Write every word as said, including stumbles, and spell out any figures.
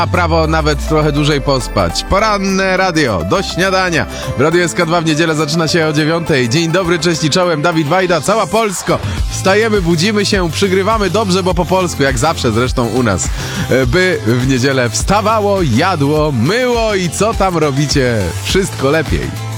ma prawo nawet trochę dłużej pospać. Poranne radio do śniadania. W Radiu S K dwa w niedzielę zaczyna się o dziewiątej. Dzień dobry, cześć i czołem, Dawid Wajda, cała Polsko. Wstajemy, budzimy się, przygrywamy dobrze, bo po polsku, jak zawsze zresztą u nas. By w niedzielę wstawało, jadło, myło i co tam robicie? Wszystko lepiej.